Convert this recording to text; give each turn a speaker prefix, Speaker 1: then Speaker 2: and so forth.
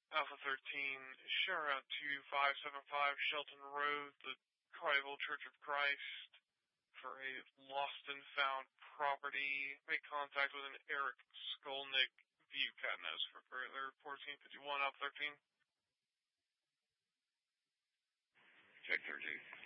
Speaker 1: Alpha 13, shout out to 575 Shelton Road, the Colleyville Church of Christ, for a lost and found property. Make contact with an Eric Skolnick, View Catnose for further 1451 Alpha 13.
Speaker 2: Check 13.